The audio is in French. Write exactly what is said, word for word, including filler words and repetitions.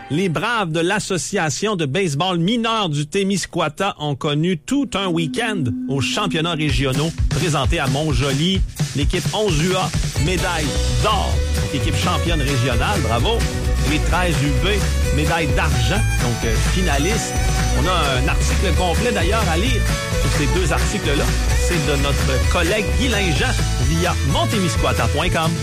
Les Braves de l'Association de baseball mineur du Témiscouata ont connu tout un week-end aux championnats régionaux présentés à Montjoly. L'équipe onze U A, médaille d'or. Équipe championne régionale, bravo. Les treize U B, médaille d'argent, donc euh, finaliste. On a un article complet d'ailleurs à lire sur ces deux articles-là. C'est de notre collègue Guy Linjean via montémiscouata point com.